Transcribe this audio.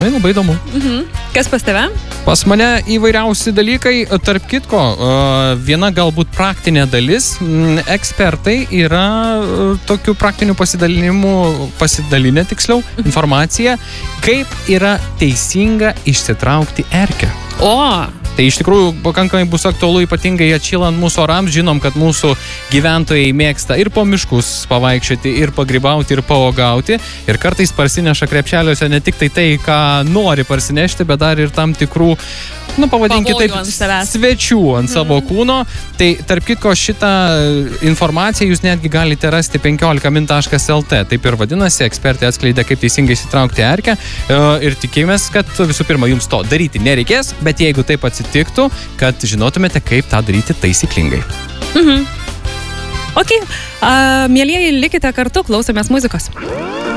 Labai įdomu. Kas pas tave? Pas mane įvairiausi dalykai, tarp kitko, viena galbūt praktinė dalis, ekspertai yra tokių praktinių pasidalinę tiksliau, informaciją, kaip yra teisinga išsitraukti erkę. Tai iš tikrųjų pakankamai bus aktualu, ypatingai atšylant mūsų orams. Žinom, kad mūsų gyventojai mėgsta ir po miškus pavaikščioti, ir pagrybauti, ir pauogauti. Ir kartais parsineša krepšeliuose ne tik tai, ką nori parsinešti, bet dar ir tam tikrų, pavadinkite taip, svečių ant savo kūno. Tai tarp kitko šitą informaciją jūs netgi galite rasti 15min.lt. Taip ir vadinasi, ekspertai atskleidė, kaip teisingai įsitraukti erkę. Ir tikimės, kad visų pirma jums to daryti nereikės, bet jeigu taip atsitiktų, kad žinotumėte, kaip tą daryti taisyklingai. Ok, mielieji, likite kartu, klausomės muzikos.